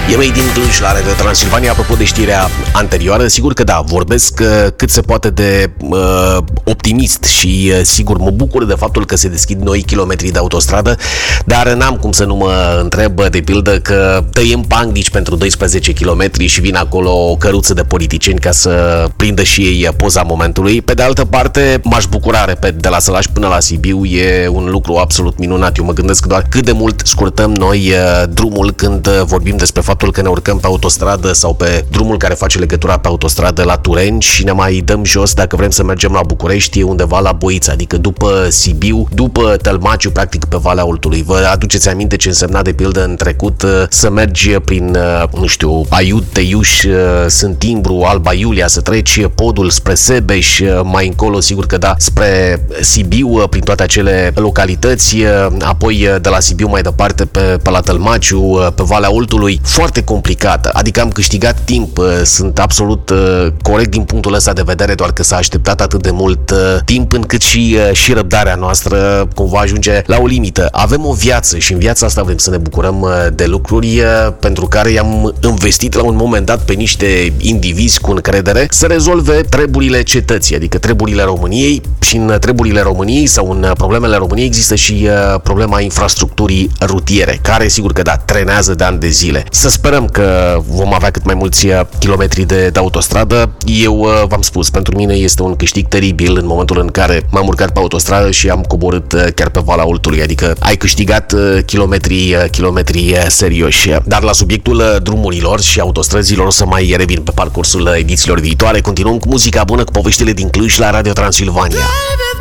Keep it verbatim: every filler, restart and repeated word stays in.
E Made in Cluj la Radio Transilvania. Apropo de știrea anterioară, sigur că da, vorbesc uh, cât se poate de uh, optimist și uh, sigur mă bucur de faptul că se deschid noi kilometri de autostradă, dar n-am cum să nu mă întreb de pildă că tăiem pangnici pentru doisprezece kilometri și vin acolo o căruță de politicieni ca să prindă și ei poza momentului. Pe de altă parte, m-aș bucura, repet, de la Sălaș până la Sibiu e un lucru absolut minunat. Eu mă gândesc doar cât de mult scurtăm noi uh, drumul când uh, vorbim despre faptul că ne urcăm pe autostradă sau pe drumul care face legătura pe autostradă la Tureni și ne mai dăm jos dacă vrem să mergem la București, undeva la Boița, adică după Sibiu, după Tălmaciu, practic pe Valea Oltului. Vă aduceți aminte ce însemna de pildă în trecut să mergi prin, nu știu, Aiud, Teiuș, Sântimbru, Alba Iulia, să treci podul spre Sebeș, mai încolo, sigur că da, spre Sibiu, prin toate acele localități, apoi de la Sibiu mai departe pe, pe la Tălmaciu, pe Valea Oltului. Foarte complicată, adică am câștigat timp, sunt absolut uh, corect din punctul ăsta de vedere, doar că s-a așteptat atât de mult uh, timp încât și, uh, și răbdarea noastră cumva ajunge la o limită. Avem o viață și în viața asta vrem să ne bucurăm uh, de lucruri uh, pentru care i-am investit la un moment dat pe niște indivizi cu încredere să rezolve treburile cetății, adică treburile României, și în treburile României sau în problemele României există și uh, problema infrastructurii rutiere, care sigur că da, trenează de ani de zile. Să sperăm că vom avea cât mai mulți kilometri de, de autostradă. Eu v-am spus, pentru mine este un câștig teribil în momentul în care m-am urcat pe autostradă și am coborât chiar pe Valea Oltului, adică ai câștigat kilometri, kilometri serioși. Dar la subiectul drumurilor și autostrăzilor o să mai revin pe parcursul edițiilor viitoare. Continuăm cu muzica bună, cu poveștile din Cluj la Radio Transilvania.